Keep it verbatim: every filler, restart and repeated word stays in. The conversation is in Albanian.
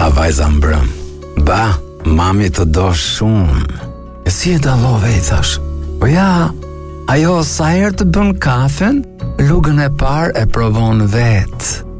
Tha vajza mbrëm. Ba, mami të do shumë. E si e dallove, i thash. Po ja, ajo sa herë të bën kafen, lugën e parë e provon vetë.